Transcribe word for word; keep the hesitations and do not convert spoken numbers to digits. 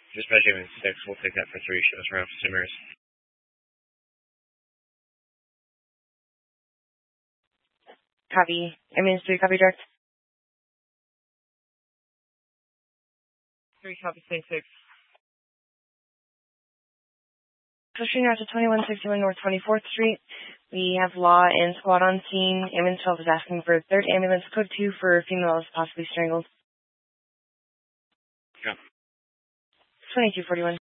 Just by Jim six, we'll take that for three. Show us around for Simmers. Copy. Ambulance three, copy direct. three, copy, six six. Pushing out to twenty-one sixty-one North twenty-fourth Street. We have law and squad on scene. Ambulance twelve is asking for a third ambulance, code two for female is possibly strangled. Yeah. twenty-two forty-one.